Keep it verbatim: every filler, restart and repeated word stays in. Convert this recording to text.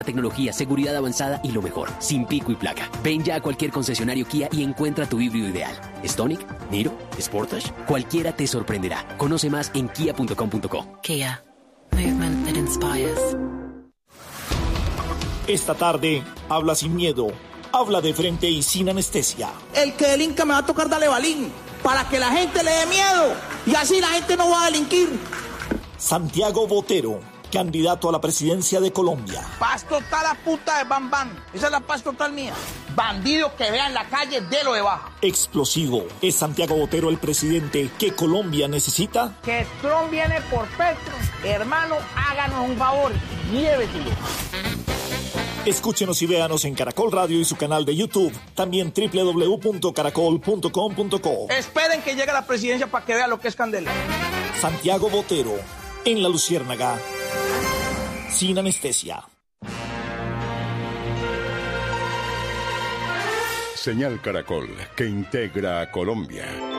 Tecnología, seguridad avanzada y lo mejor, sin pico y placa. Ven ya a cualquier concesionario Kia y encuentra tu híbrido ideal. Stonic, Niro, Sportage, cualquiera te sorprenderá. Conoce más en kia punto com punto co. Kia, movement that inspires. Esta tarde, habla sin miedo, habla de frente y sin anestesia. El que delinca me va a tocar darle balín, para que la gente le dé miedo, y así la gente no va a delinquir. Santiago Botero, candidato a la presidencia de Colombia. Paz total a puta de Bam Bam. Esa es la paz total mía. Bandido que vea en la calle, de lo de baja. Explosivo. ¿Es Santiago Botero el presidente que Colombia necesita? Que Trump viene por Petro. Hermano, háganos un favor. Llévetelo. Escúchenos y véanos en Caracol Radio y su canal de YouTube. También doble u doble u doble u punto caracol punto com punto co. Esperen que llegue a la presidencia para que vean lo que es candela. Santiago Botero, en La Luciérnaga. Sin anestesia. Señal Caracol, que integra a Colombia.